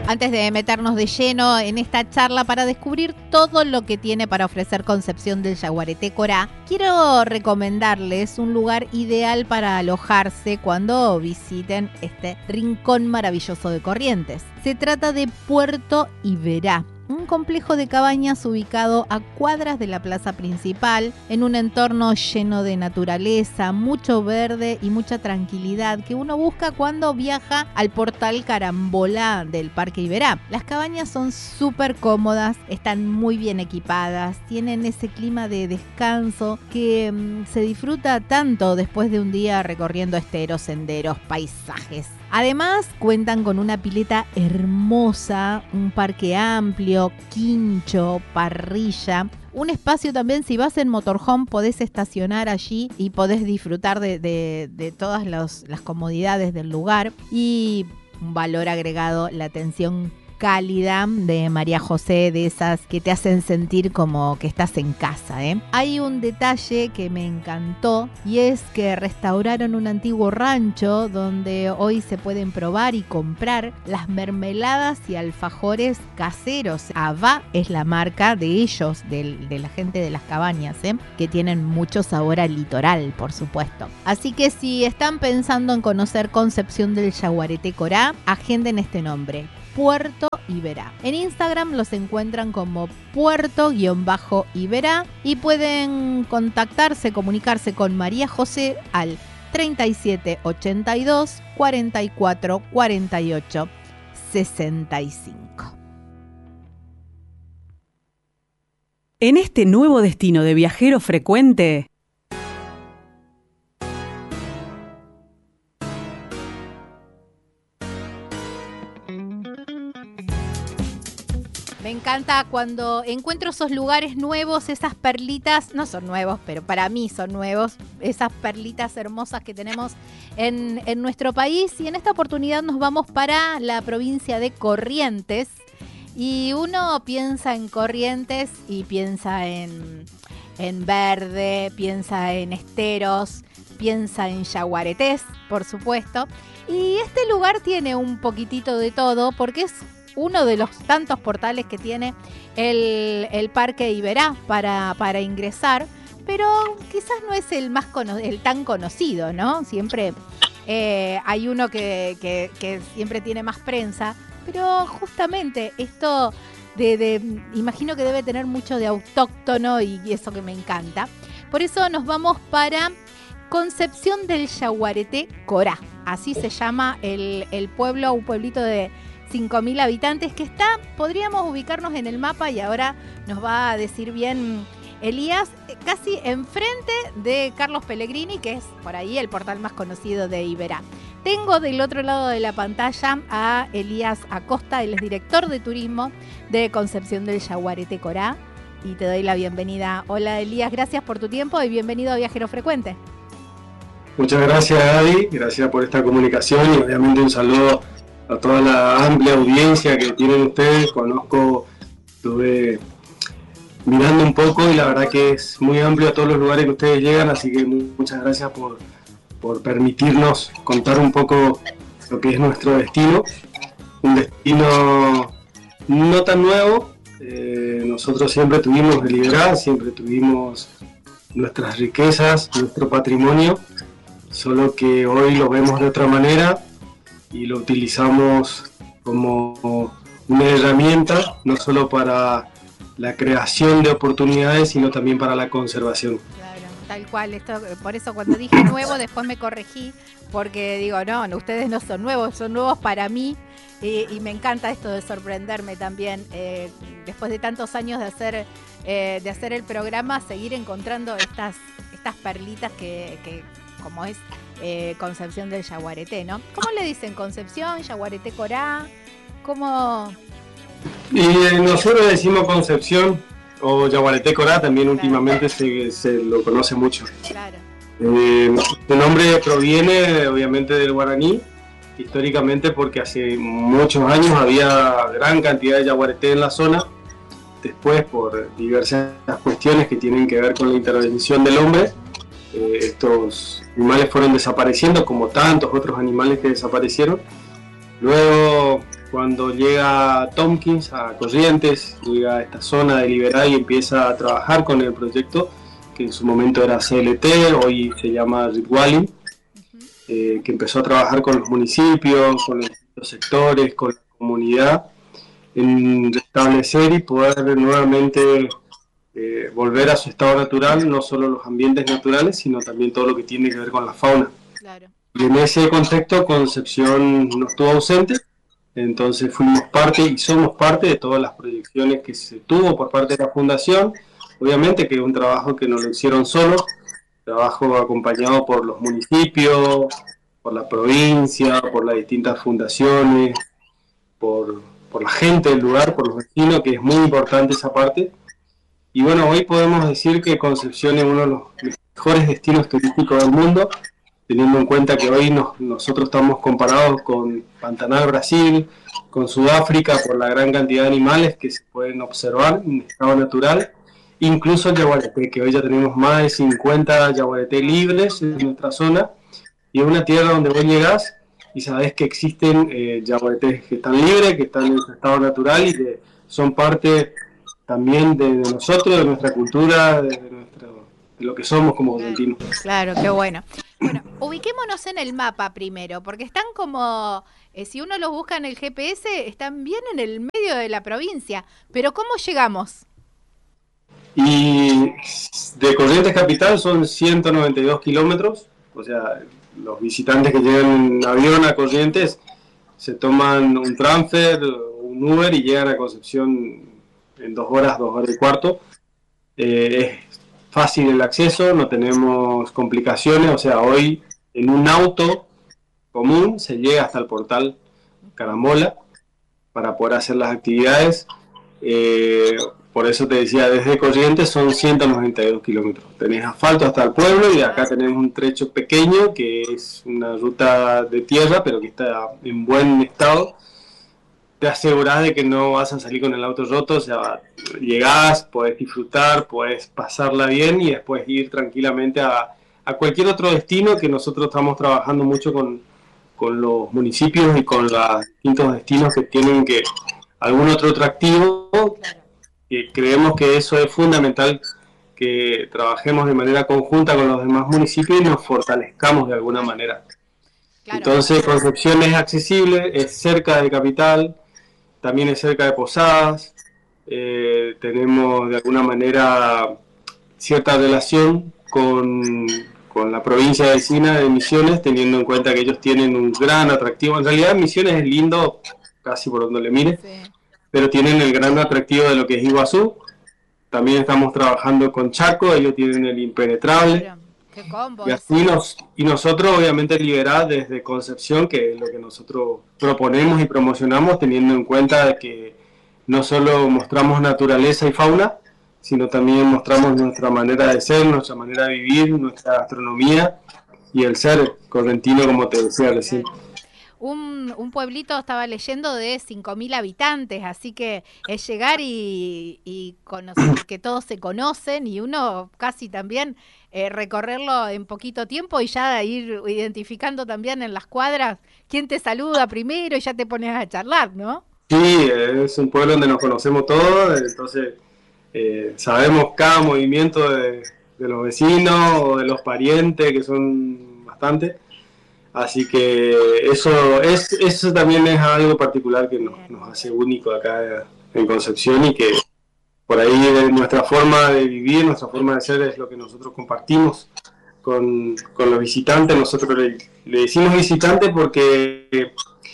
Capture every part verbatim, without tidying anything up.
Antes de meternos de lleno en esta charla para descubrir todo lo que tiene para ofrecer Concepción del Yaguareté Corá, quiero recomendarles un lugar ideal para alojarse cuando visiten este rincón maravilloso de Corrientes. Se trata de Puerto Iberá, un complejo de cabañas ubicado a cuadras de la plaza principal, en un entorno lleno de naturaleza, mucho verde y mucha tranquilidad que uno busca cuando viaja al portal Carambola del Parque Iberá. Las cabañas son súper cómodas, están muy bien equipadas, tienen ese clima de descanso que mmm, se disfruta tanto después de un día recorriendo esteros, senderos, paisajes. Además, cuentan con una pileta hermosa, un parque amplio, quincho, parrilla. Un espacio también, si vas en motorhome, podés estacionar allí y podés disfrutar de, de, de todas los, las comodidades del lugar. Y un valor agregado, la atención cálida de María José, de esas que te hacen sentir como que estás en casa, ¿eh? Hay un detalle que me encantó y es que restauraron un antiguo rancho donde hoy se pueden probar y comprar las mermeladas y alfajores caseros. Abá es la marca de ellos, de, de la gente de las cabañas, ¿eh? Que tienen mucho sabor al litoral, por supuesto. Así que si están pensando en conocer Concepción del Yaguareté Corá, agenden este nombre: Puerto Iberá. En Instagram los encuentran como Puerto-Iberá y pueden contactarse, comunicarse con María José al treinta y siete ochenta y dos cuarenta y cuatro cuarenta y ocho sesenta y cinco. En este nuevo destino de viajero frecuente, me encanta cuando encuentro esos lugares nuevos, esas perlitas, no son nuevos, pero para mí son nuevos, esas perlitas hermosas que tenemos en, en nuestro país. Y en esta oportunidad nos vamos para la provincia de Corrientes. Y uno piensa en Corrientes y piensa en, en verde, piensa en esteros, piensa en yaguaretés, por supuesto. Y este lugar tiene un poquitito de todo porque es uno de los tantos portales que tiene el, el Parque Iberá para, para ingresar, pero quizás no es el más cono- el tan conocido, ¿no? Siempre eh, hay uno que, que, que siempre tiene más prensa, pero justamente esto de, de imagino que debe tener mucho de autóctono y, y eso que me encanta. Por eso nos vamos para Concepción del Yaguareté Corá, así se llama el, el pueblo, un pueblito de cinco mil habitantes que está, podríamos ubicarnos en el mapa y ahora nos va a decir bien Elías, casi enfrente de Carlos Pellegrini, que es por ahí el portal más conocido de Iberá. Tengo del otro lado de la pantalla a Elías Acosta, él es director de turismo de Concepción del Yaguareté Corá, y te doy la bienvenida. Hola Elías, gracias por tu tiempo y bienvenido a Viajero Frecuente. Muchas gracias, Gaby, gracias por esta comunicación y obviamente un saludo a toda la amplia audiencia que tienen ustedes. Conozco, estuve mirando un poco y la verdad que es muy amplio a todos los lugares que ustedes llegan, así que muchas gracias por, por permitirnos contar un poco lo que es nuestro destino. Un destino no tan nuevo, eh, nosotros siempre tuvimos el Iberá, siempre tuvimos nuestras riquezas, nuestro patrimonio, solo que hoy lo vemos de otra manera y lo utilizamos como una herramienta no solo para la creación de oportunidades, sino también para la conservación. Claro, tal cual. Esto, por eso cuando dije nuevo, después me corregí, porque digo, no, no, ustedes no son nuevos, son nuevos para mí, y, y me encanta esto de sorprenderme también, eh, después de tantos años de hacer, eh, de hacer el programa, seguir encontrando estas, estas perlitas que, que como es Eh, Concepción del Yaguareté, ¿no? ¿Cómo le dicen? Concepción, Yaguareté Corá, ¿cómo? Y eh, nosotros decimos Concepción o Yaguareté Corá, también claro. Últimamente se, se lo conoce mucho. Claro. Eh, el nombre proviene obviamente del guaraní, históricamente porque hace muchos años había gran cantidad de yaguareté en la zona. Después, por diversas cuestiones que tienen que ver con la intervención del hombre, eh, estos animales fueron desapareciendo, como tantos otros animales que desaparecieron. Luego, cuando llega Tompkins a Corrientes, llega a esta zona de Liberá y empieza a trabajar con el proyecto, que en su momento era C L T, hoy se llama Ritwalin, eh, que empezó a trabajar con los municipios, con los sectores, con la comunidad, en restablecer y poder nuevamente eh, volver a su estado natural, no solo los ambientes naturales, sino también todo lo que tiene que ver con la fauna. Claro. Y en ese contexto Concepción no estuvo ausente, entonces fuimos parte y somos parte de todas las proyecciones que se tuvo por parte de la Fundación. Obviamente que es un trabajo que no lo hicieron solos, trabajo acompañado por los municipios, por la provincia, por las distintas fundaciones, por, por la gente del lugar, por los vecinos, que es muy importante esa parte. Y bueno, hoy podemos decir que Concepción es uno de los mejores destinos turísticos del mundo, teniendo en cuenta que hoy nos, nosotros estamos comparados con Pantanal, Brasil, con Sudáfrica, por la gran cantidad de animales que se pueden observar en estado natural, incluso el yaguareté, que hoy ya tenemos más de cincuenta yaguareté libres en nuestra zona, y es una tierra donde vos llegás y sabés que existen eh, yaguaretés que están libres, que están en su estado natural y que son parte también de, de nosotros, de nuestra cultura, de, de, nuestro, de lo que somos como argentinos. Claro, qué bueno. Bueno, ubiquémonos en el mapa primero, porque están como, eh, si uno los busca en el G P S, están bien en el medio de la provincia, pero ¿cómo llegamos? Y de Corrientes Capital son ciento noventa y dos kilómetros, o sea, los visitantes que llegan en avión a Corrientes se toman un transfer, un Uber y llegan a Concepción en dos horas, dos horas y cuarto. Eh, es fácil el acceso, no tenemos complicaciones, o sea, hoy en un auto común se llega hasta el portal Carambola para poder hacer las actividades. Eh, por eso te decía, desde Corrientes son ciento noventa y dos kilómetros. Tenés asfalto hasta el pueblo y acá tenés un trecho pequeño que es una ruta de tierra, pero que está en buen estado. Te asegurás de que no vas a salir con el auto roto, o sea, llegás, podés disfrutar, podés pasarla bien y después ir tranquilamente a, a cualquier otro destino, que nosotros estamos trabajando mucho con, con los municipios y con los distintos destinos que tienen que algún otro atractivo. Y creemos que eso es fundamental, que trabajemos de manera conjunta con los demás municipios y nos fortalezcamos de alguna manera. Claro. Entonces Concepción es accesible, es cerca de Capital, también es cerca de Posadas, eh, tenemos de alguna manera cierta relación con, con la provincia vecina de Misiones, teniendo en cuenta que ellos tienen un gran atractivo. En realidad Misiones es lindo casi por donde le mire, sí, pero tienen el gran atractivo de lo que es Iguazú. También estamos trabajando con Chaco, ellos tienen el Impenetrable. Claro. Qué combo, y, así nos, y nosotros obviamente Liberá desde Concepción, que es lo que nosotros proponemos y promocionamos, teniendo en cuenta de que no solo mostramos naturaleza y fauna, sino también mostramos nuestra manera de ser, nuestra manera de vivir, nuestra gastronomía y el ser correntino, como te decía recién. Un, un pueblito, estaba leyendo, de cinco mil habitantes, así que es llegar y, y conocer, que todos se conocen y uno casi también eh, recorrerlo en poquito tiempo y ya ir identificando también en las cuadras quién te saluda primero y ya te pones a charlar, ¿no? Sí, es un pueblo donde nos conocemos todos, entonces eh, sabemos cada movimiento de, de los vecinos o de los parientes, que son bastantes. Así que eso es eso también es algo particular que nos, nos hace único acá en Concepción, y que por ahí nuestra forma de vivir, nuestra forma de ser es lo que nosotros compartimos con, con los visitantes. Nosotros le, le decimos visitante porque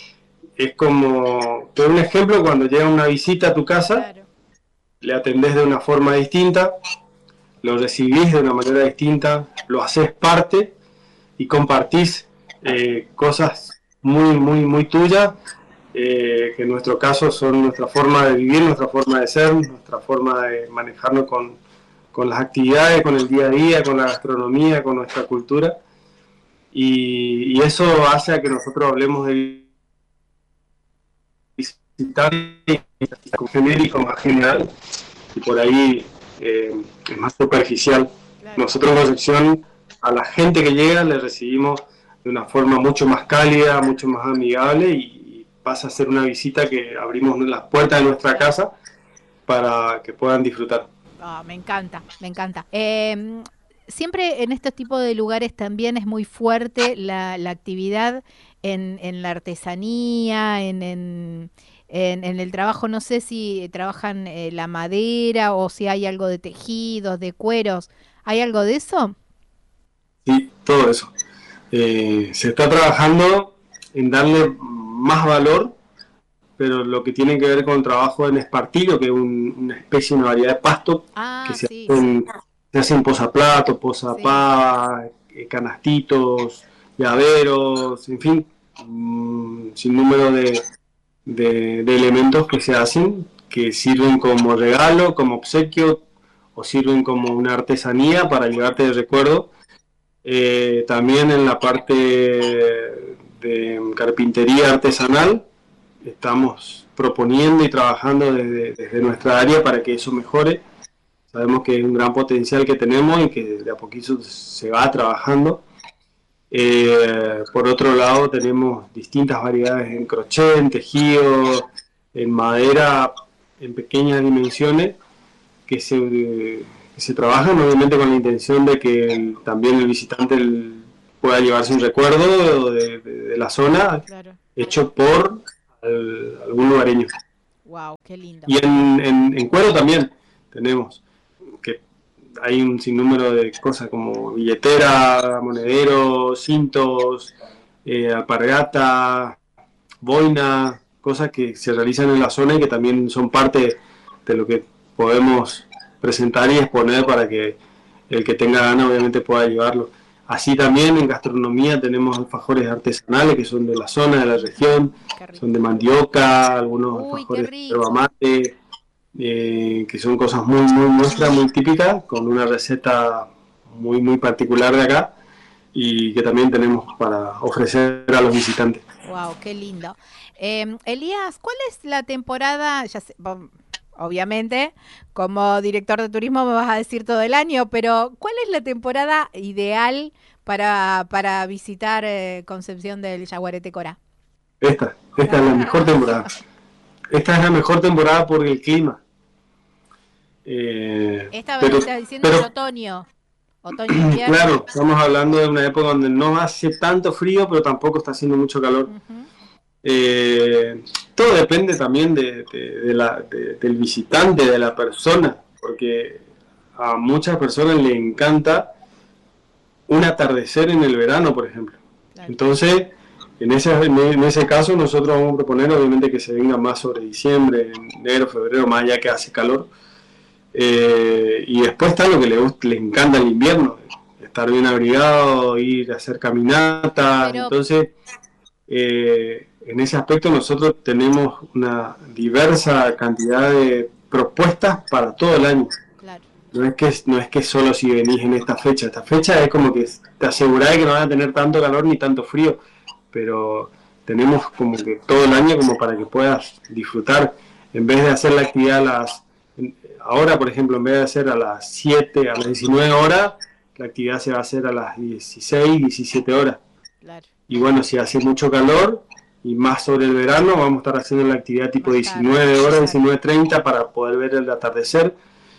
es como, te doy un ejemplo, cuando llega una visita a tu casa, claro, le atendés de una forma distinta, lo recibís de una manera distinta, lo haces parte y compartís Eh, cosas muy, muy, muy tuyas, eh, que en nuestro caso son nuestra forma de vivir, nuestra forma de ser, nuestra forma de manejarnos con, con las actividades, con el día a día, con la gastronomía, con nuestra cultura, y, y eso hace a que nosotros hablemos de visitar con genérico más general, y por ahí eh, es más superficial. Nosotros en Concepción, a la gente que llega le recibimos de una forma mucho más cálida, mucho más amigable, y, pasa a ser una visita que abrimos las puertas de nuestra casa para que puedan disfrutar. Oh, me encanta, me encanta. Eh, siempre en estos tipos de lugares también es muy fuerte la, la actividad en, en la artesanía, en, en, en, en el trabajo. No sé si trabajan eh, la madera o si hay algo de tejidos, de cueros. ¿Hay algo de eso? Sí, todo eso. Eh, se está trabajando en darle más valor, pero lo que tiene que ver con el trabajo en espartillo, que es un- una especie, una variedad de pasto que Ah, se sí, hacen, se hacen posaplatos, sí. posapavas, eh, canastitos, llaveros, en fin, un sinnúmero de, de, de elementos que se hacen, que sirven como regalo, como obsequio, o sirven como una artesanía para llevarte de recuerdo. Eh, también en la parte de carpintería artesanal estamos proponiendo y trabajando desde, desde nuestra área para que eso mejore. Sabemos que es un gran potencial que tenemos y que de a poquito se va trabajando. Eh, por otro lado, tenemos distintas variedades en crochet, en tejido, en madera, en pequeñas dimensiones, que se, que se trabajan obviamente con la intención de que el, también el visitante el, pueda llevarse un recuerdo de, de, de la zona Claro. hecho por el, algún lugareño. Wow, qué lindo. Y en, en, en cuero también tenemos, que hay un sinnúmero de cosas como billetera, monederos, cintos, eh, alpargata, boina, cosas que se realizan en la zona y que también son parte de lo que podemos presentar y exponer para que el que tenga ganas obviamente pueda llevarlo. Así también en gastronomía tenemos alfajores artesanales que son de la zona, de la región, Qué son de rico. mandioca, algunos Uy, qué alfajores de yerba rico. mate, eh, que son cosas muy, muy nuestras, muy típicas, con una receta muy, muy particular de acá y que también tenemos para ofrecer a los visitantes. Wow, qué lindo. Eh, Elías, ¿cuál es la temporada? Ya sé, vos, obviamente, como director de turismo me vas a decir todo el año, pero ¿cuál es la temporada ideal para, para visitar eh, Concepción del Yaguareté Corá? Esta, esta es la mejor temporada. Esta es la mejor temporada por el clima. Eh, Esta me pero, estás diciendo es pero otoño, otoño-invierno. claro, estamos hablando de una época donde no hace tanto frío, pero tampoco está haciendo mucho calor. Ujú. Eh, todo depende también de, de, de la, de, del visitante, de la persona, porque a muchas personas le encanta un atardecer en el verano, por ejemplo. Claro. Entonces, en ese, en ese caso nosotros vamos a proponer obviamente que se venga más sobre diciembre, enero, febrero, más allá que hace calor. Eh, y después está lo que le, gusta, le encanta el invierno, estar bien abrigado, ir a hacer caminatas. Pero, Entonces, eh, en ese aspecto nosotros tenemos una diversa cantidad de propuestas para todo el año. claro. No es que no es que solo si venís en esta fecha. Esta fecha es como que te asegurás de que no van a tener tanto calor ni tanto frío, pero tenemos como que todo el año como para que puedas disfrutar. En vez de hacer la actividad a las... Ahora, por ejemplo, en vez de hacer a las siete, a las diecinueve horas, la actividad se va a hacer a las dieciséis, diecisiete horas. Claro. Y bueno, si hace mucho calor y más sobre el verano, vamos a estar haciendo la actividad tipo Más tarde. diecinueve horas, Claro. diecinueve treinta para poder ver el atardecer.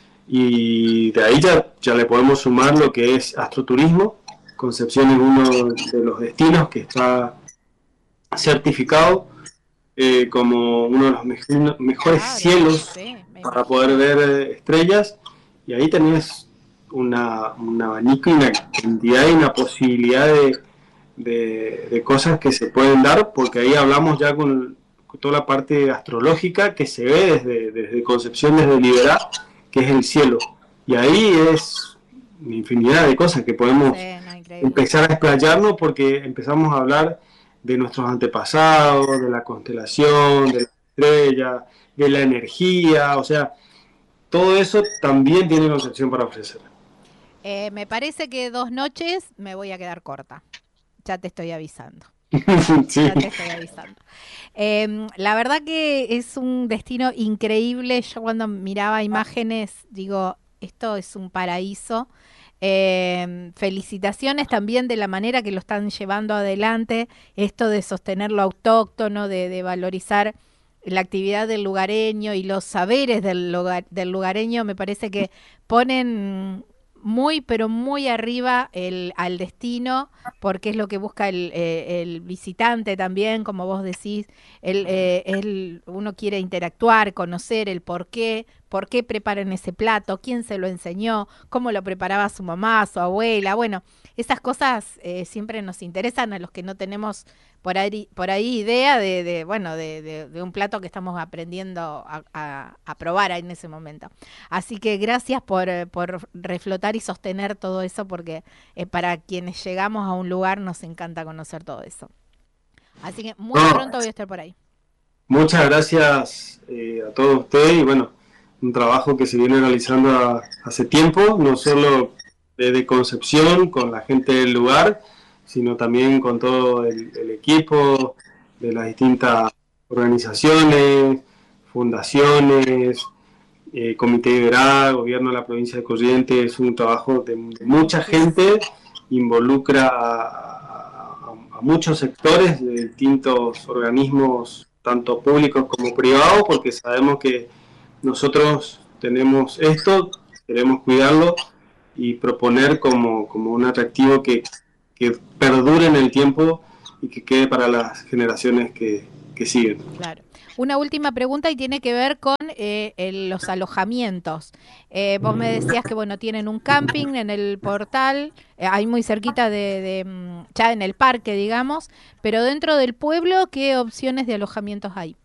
Y de ahí ya, ya le podemos sumar lo que es astroturismo. Concepción es uno de los destinos que está certificado eh, como uno de los me- mejores Claro, cielos sí, me para poder imagino. ver eh, estrellas. Y ahí tenés una, un abanico y una cantidad y una posibilidad de, de, de cosas que se pueden dar, porque ahí hablamos ya con, con toda la parte astrológica que se ve desde, desde Concepción, desde Liberá, que es el cielo. Y ahí es una infinidad de cosas que podemos Sí, no, increíble. empezar a explayarnos porque empezamos a hablar de nuestros antepasados, de la constelación, de la estrella, de la energía, o sea, todo eso también tiene Concepción para ofrecer. Eh, me parece que dos noches me voy a quedar corta. Ya te estoy avisando. Sí, Ya te estoy avisando. Eh, la verdad que es un destino increíble. Yo cuando miraba imágenes digo, esto es un paraíso. Eh, felicitaciones también de la manera que lo están llevando adelante, esto de sostener lo autóctono, de, de valorizar la actividad del lugareño y los saberes del, lugar, del lugareño. Me parece que ponen muy, pero muy arriba el, al destino, porque es lo que busca el, eh, el visitante también, como vos decís. El, eh, el, uno quiere interactuar, conocer el por qué, por qué preparan ese plato, quién se lo enseñó, cómo lo preparaba su mamá, su abuela. Bueno, esas cosas eh, siempre nos interesan a los que no tenemos por ahí, por ahí idea de, de bueno, de, de, de un plato que estamos aprendiendo a, a, a probar en ese momento. Así que gracias por, por reflotar y sostener todo eso, porque eh, para quienes llegamos a un lugar nos encanta conocer todo eso. Así que muy No, pronto voy a estar por ahí. muchas gracias eh, a todos ustedes y bueno, un trabajo que se viene realizando a, hace tiempo, no solo desde Concepción, con la gente del lugar, sino también con todo el, el equipo de las distintas organizaciones, fundaciones, eh, Comité Iberá, Gobierno de la provincia de Corrientes. Es un trabajo de, de mucha gente, involucra a, a, a muchos sectores de distintos organismos, tanto públicos como privados, porque sabemos que nosotros tenemos esto, queremos cuidarlo y proponer como, como un atractivo que, que perdure en el tiempo y que quede para las generaciones que, que siguen. Claro. Una última pregunta y tiene que ver con eh, el, los alojamientos. Eh, vos me decías que bueno, tienen un camping en el portal, eh, ahí muy cerquita de, de, ya en el parque, digamos, pero dentro del pueblo, ¿qué opciones de alojamientos hay?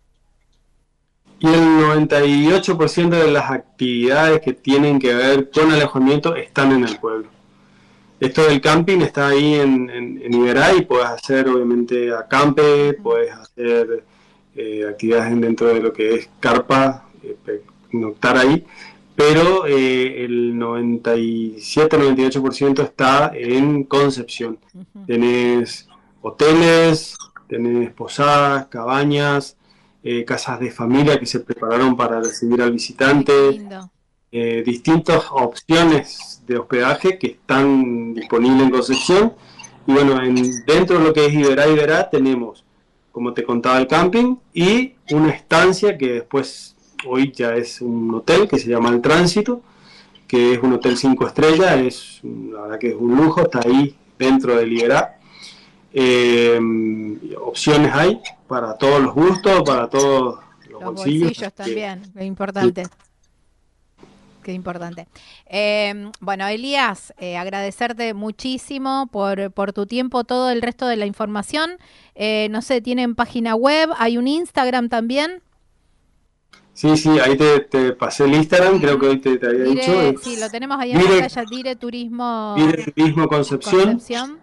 Y el noventa y ocho por ciento de las actividades que tienen que ver con alojamiento están en el pueblo. Esto del camping está ahí en, en, en Iberá y puedes hacer obviamente acampe, puedes hacer eh, actividades dentro de lo que es carpa, eh, noctar ahí, pero eh, el noventa y siete noventa y ocho por ciento está en Concepción. Uh-huh. Tenés hoteles, tenés posadas, cabañas, eh, casas de familia que se prepararon para recibir al visitante, eh, distintas opciones de hospedaje que están disponibles en Concepción. Y bueno, en, dentro de lo que es Iberá Iberá tenemos, como te contaba, el camping y una estancia que después hoy ya es un hotel que se llama El Tránsito, que es un hotel cinco estrellas, es la verdad que es un lujo, está ahí dentro del Iberá. Eh, opciones hay para todos los gustos, para todos los, los bolsillos. bolsillos también, es importante. Sí. Qué importante. Eh, bueno, Elías, eh, agradecerte muchísimo por, por tu tiempo, todo el resto de la información. Eh, no sé, ¿tienen página web? ¿Hay un Instagram también? Sí, sí, ahí te, te pasé el Instagram, creo que hoy te, te había Dire, dicho. Sí, lo tenemos ahí en Dire, pantalla, Dire Turismo, Dire Turismo Concepción. Concepción.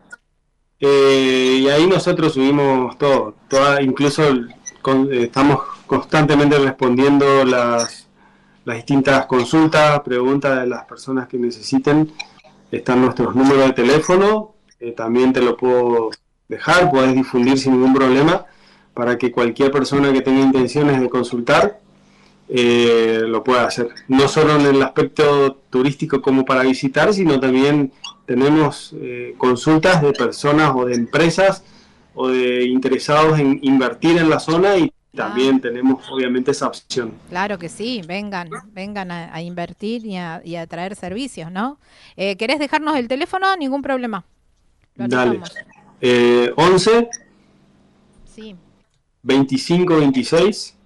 Eh, y ahí nosotros subimos todo, toda, incluso con, eh, estamos constantemente respondiendo las, las distintas consultas, preguntas de las personas que necesiten. Están nuestros números de teléfono, eh, también te lo puedo dejar, puedes difundir sin ningún problema para que cualquier persona que tenga intenciones de consultar eh, lo pueda hacer. No solo en el aspecto turístico como para visitar, sino también tenemos eh, consultas de personas o de empresas o de interesados en invertir en la zona y también ah. tenemos obviamente esa opción. Claro que sí, vengan, vengan a, a invertir y a, y a traer servicios, ¿no? Eh, ¿Querés dejarnos el teléfono? Ningún problema. Lo Dale. Eh, once sí. veinticinco veintiséis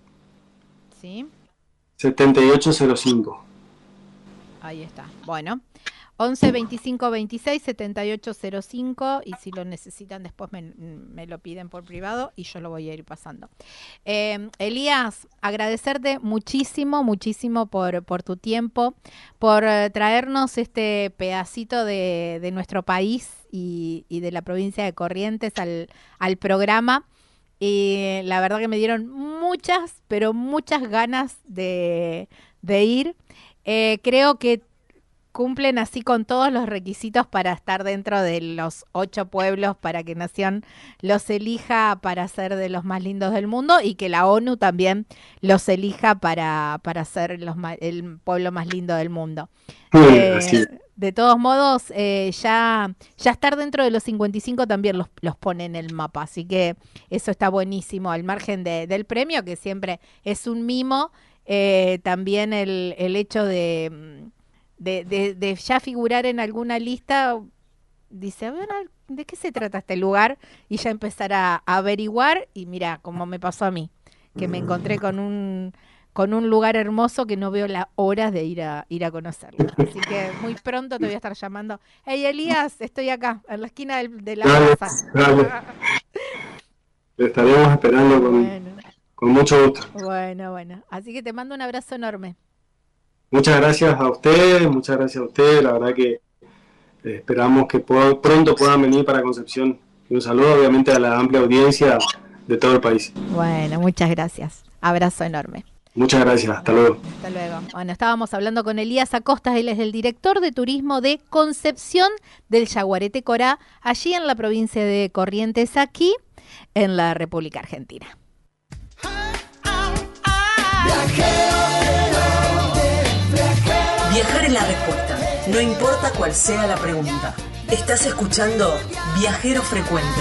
sí. setenta y ocho cero cinco. Ahí está. Bueno. once veinticinco veintiséis setenta y ocho cero cinco y si lo necesitan después me, me lo piden por privado y yo lo voy a ir pasando. Eh, Elías, agradecerte muchísimo, muchísimo por, por tu tiempo, por uh, traernos este pedacito de, de nuestro país y, y de la provincia de Corrientes al, al programa. Y la verdad que me dieron muchas, pero muchas ganas de, de ir. Eh, creo que cumplen así con todos los requisitos para estar dentro de los ocho pueblos para que Nación los elija para ser de los más lindos del mundo y que la ONU también los elija para, para ser los, el pueblo más lindo del mundo. Sí, eh, así. De todos modos, eh, ya, ya estar dentro de los cincuenta y cinco también los, los pone en el mapa, así que eso está buenísimo, al margen de, del premio, que siempre es un mimo, eh, también el, el hecho de, de, de, de ya figurar en alguna lista, dice, bueno, ¿de qué se trata este lugar? Y ya empezar a, a averiguar, y mira, como me pasó a mí, que me encontré con un... con un lugar hermoso que no veo la hora de ir a ir a conocerlo. Así que muy pronto te voy a estar llamando. Hey, Elías, estoy acá, en la esquina del, de la dale, casa. Dale. Te estaremos esperando con, bueno. con mucho gusto. Bueno, bueno. Así que te mando un abrazo enorme. Muchas gracias a ustedes, muchas gracias a ustedes. La verdad que eh, esperamos que puedan, pronto puedan venir para Concepción. Y un saludo, obviamente, a la amplia audiencia de todo el país. Bueno, muchas gracias. Abrazo enorme. Muchas gracias, hasta luego. Hasta luego. Bueno, estábamos hablando con Elías Acosta, él es el director de turismo de Concepción del Yaguareté Corá, allí en la provincia de Corrientes, aquí en la República Argentina. Viajar es la respuesta, no importa cuál sea la pregunta. Estás escuchando Viajero Frecuente.